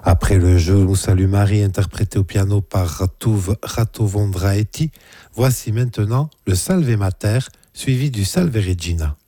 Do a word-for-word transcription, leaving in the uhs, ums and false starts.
Après le jeu Nous Salue Marie interprété au piano par Ratouv Ratovondraeti, voici maintenant le Salve Mater suivi du Salve Regina.